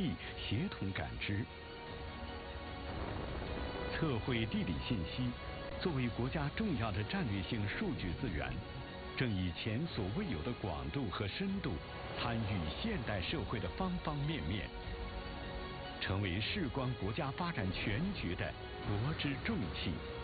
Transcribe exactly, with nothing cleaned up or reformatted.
地协同感知。测绘地理信息作为国家重要的战略性数据资源，正以前所未有的广度和深度参与现代社会的方方面面，成为事关国家发展全局的国之重器。